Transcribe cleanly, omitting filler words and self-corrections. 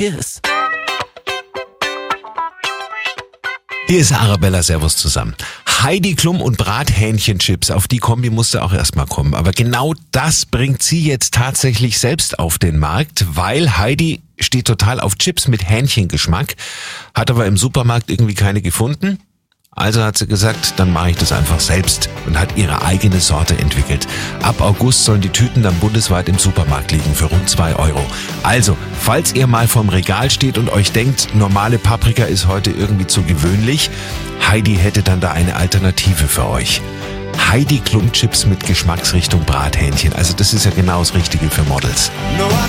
Kiss. Hier ist Arabella, servus zusammen. Heidi Klum und Brathähnchenchips, auf die Kombi musste auch erstmal kommen. Aber genau das bringt sie jetzt tatsächlich selbst auf den Markt, weil Heidi steht total auf Chips mit Hähnchengeschmack, hat aber im Supermarkt irgendwie keine gefunden. Also hat sie gesagt, dann mache ich das einfach selbst und hat ihre eigene Sorte entwickelt. Ab August sollen die Tüten dann bundesweit im Supermarkt liegen für rund 2 Euro. Also, falls ihr mal vorm Regal steht und euch denkt, normale Paprika ist heute irgendwie zu gewöhnlich, Heidi hätte dann da eine Alternative für euch. Heidi Klum Chips mit Geschmacksrichtung Brathähnchen. Also das ist ja genau das Richtige für Models. No, I